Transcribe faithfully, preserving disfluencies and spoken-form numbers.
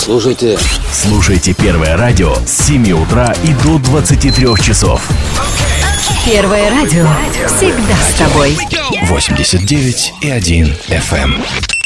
Слушайте. Слушайте Первое радио с семи утра и до двадцати трёх часов. Первое радио. Всегда с тобой. восемьдесят девять и один эф эм.